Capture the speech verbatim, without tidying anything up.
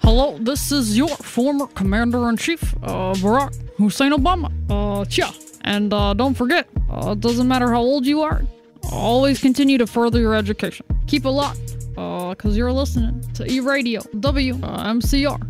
Hello, this is your former Commander-in-Chief, uh, Barack Hussein Obama. Uh, yeah. And uh, don't forget, uh, it doesn't matter how old you are, always continue to further your education. Keep it locked, uh, cause you're listening to E-Radio, W M C R.